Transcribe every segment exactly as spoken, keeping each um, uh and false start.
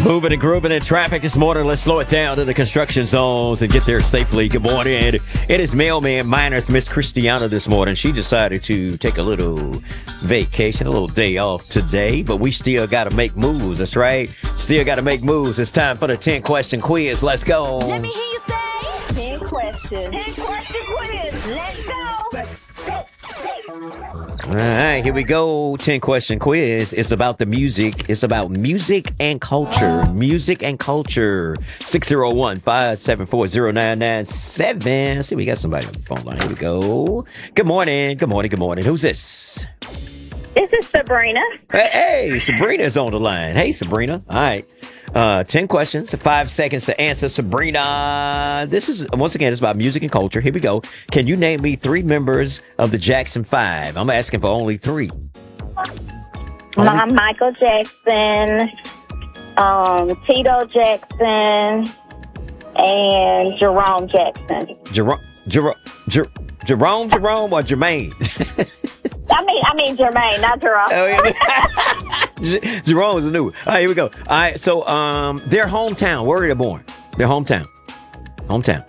Moving and grooving in traffic this morning. Let's slow it down to the construction zones and get there safely. Good morning. It is Mailman Miners Miss Christiana this morning. She decided to take a little vacation, a little day off today, but we still got to make moves. That's right. Still got to make moves. It's time for the ten question quiz. Let's go. Let me hear you say ten questions. ten question quiz. Let's go. Let's go. All right, here we go. ten question quiz. It's about the music. It's about music and culture. Music and culture. six oh one, five seven four, oh nine nine seven. See, we got somebody on the phone line. Here we go. Good morning. Good morning. Good morning. Who's this? This is Sabrina. Hey, hey, Sabrina's on the line. Hey, Sabrina. All right. Uh, ten questions, five seconds to answer, Sabrina. This is, once again, it's about music and culture. Here we go. Can you name me three members of the Jackson Five? I'm asking for only three. Only? Uh, Michael Jackson, um, Tito Jackson, and Jerome Jackson. Jerome, Jerome, Jer- Jerome, Jerome, or Jermaine? I mean, I mean Jermaine, not Jerome. Oh, yeah. Jerome is a new one. All right, here we go. All right, so um, their hometown. Where were they born? Their hometown. Hometown.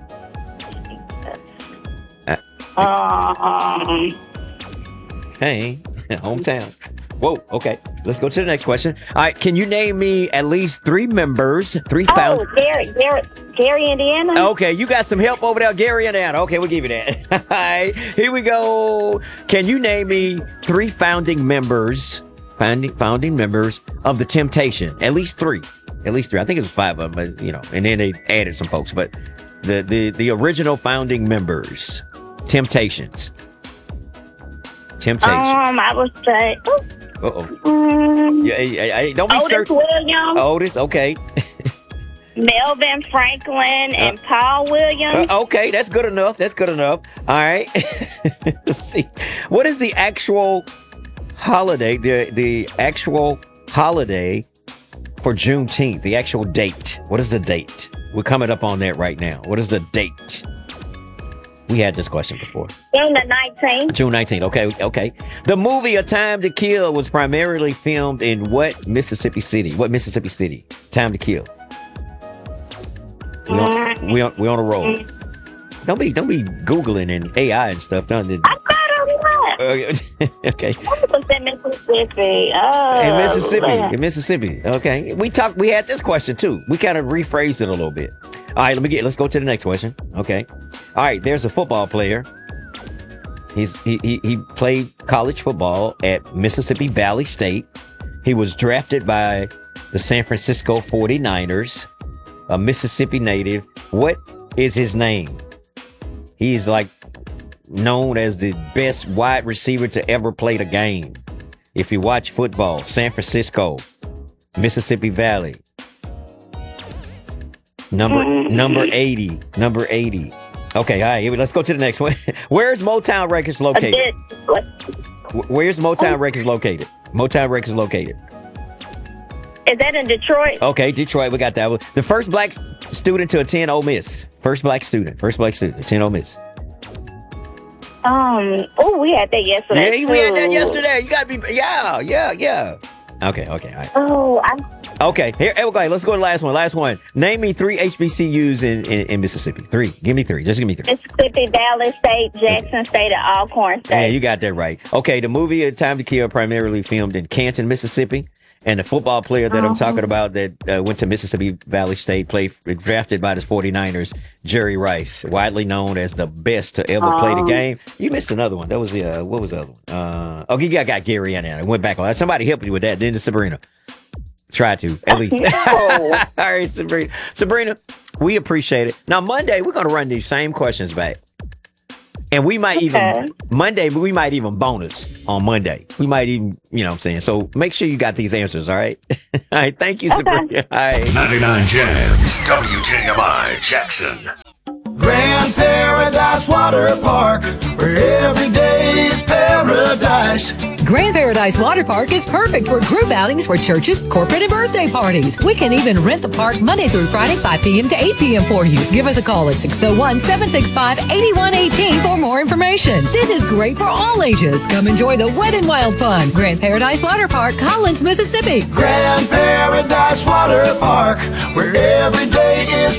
Uh, um. Hey, hometown. Whoa, okay. Let's go to the next question. All right, can you name me at least three members, three Oh, found? Gary, Gary, Gary, Indiana. Okay, you got some help over there, Gary, Indiana. Okay, we'll give you that. All right, here we go. Can you name me three founding members, founding founding members of the Temptation? At least three. At least three. I think it was five of them, but, you know, and then they added some folks. But the the the original founding members, Temptations. Temptation. Um, I would say. Oh, Uh-oh. um, Yeah, hey, hey, hey, don't be Otis certain. Williams, Otis, okay. Melvin Franklin, and Uh, Paul Williams. Uh, okay, that's good enough. That's good enough. All right. Let's see. What is the actual holiday, the, the actual holiday for Juneteenth, the actual date? What is the date? We're coming up on that right now. What is the date? We had this question before. June the nineteenth. June nineteenth. Okay, okay. The movie A Time to Kill was primarily filmed in what Mississippi City? What Mississippi City? Time to Kill. We on, we on, we on a roll. Don't be don't be Googling and A I and stuff. Don't it? I got it. Okay. What was in Mississippi? Oh, In Mississippi. man. In Mississippi. Okay. We talked. We had this question too. We kind of rephrased it a little bit. All right. Let me get. Let's go to the next question. Okay. All right. There's a football player. He's he he, he played college football at Mississippi Valley State. He was drafted by the San Francisco forty-niners. A Mississippi native. What is his name? He's like known as the best wide receiver to ever play the game. If you watch football, San Francisco, Mississippi Valley. Number number eighty. Number eighty. Okay, all right, let's go to the next one. Where's Motown Records located? Wh- Where's Motown Records located? Motown Records located. Is that in Detroit? Okay, Detroit, we got that one. The first black student to attend Ole Miss. First black student. First black student to attend Ole Miss. Um. Oh, we had that yesterday. Yeah, we had that too. yesterday. You gotta be, yeah, yeah, yeah. Okay, okay, all right. Oh, I. Okay, here, okay, let's go to the last one. Last one. Name me three H B C Us in, in, in Mississippi. Three. Give me three. Just give me three. Mississippi Valley State, Jackson State, and Alcorn State. Yeah, you got that right. Okay, the movie A Time to Kill primarily filmed in Canton, Mississippi. And the football player that I'm talking about that uh, went to Mississippi Valley State, played drafted by the forty-niners, Jerry Rice, widely known as the best to ever play the game. You missed another one. That was the, uh, what was the other one? Uh, oh, you got, got Gary in there. I went back on that. Somebody helped you with that, didn't it, Sabrina? Try to, at least. All right, Sabrina. Sabrina, we appreciate it. Now, Monday, we're going to run these same questions back. And we might Okay. even, Monday, we might even bonus on Monday. We might even, you know what I'm saying? So make sure you got these answers, all right? All right, thank you, Sabrina. All right. ninety-nine Jams, W J M I Jackson. Grand Paradise Water Park, where every day is paradise. Grand Paradise Water Park is perfect for group outings for churches, corporate, and birthday parties. We can even rent the park Monday through Friday, five p.m. to eight p.m. for you. Give us a call at six oh one, seven six five, eight one one eight for more information. This is great for all ages. Come enjoy the Wet and Wild fun. Grand Paradise Water Park, Collins, Mississippi. Grand Paradise Water Park, where every day is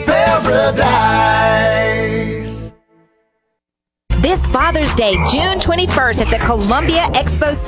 paradise. This Father's Day, June twenty-first at the Columbia Expo